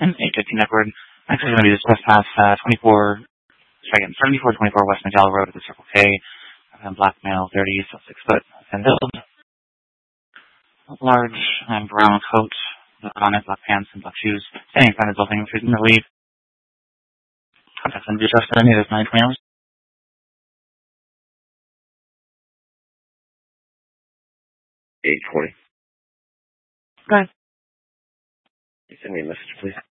and 815 Edward. Next is going to be just west past 7424 West McDowell Road at the Circle K. Black male, 30, so 6 foot, thin build. Large brown coat on it, black pants and black shoes. Standing in front of the building, if you're going to leave. Contact them to be trusted any of those 9 hours. $820. Go ahead. Send me a message, please.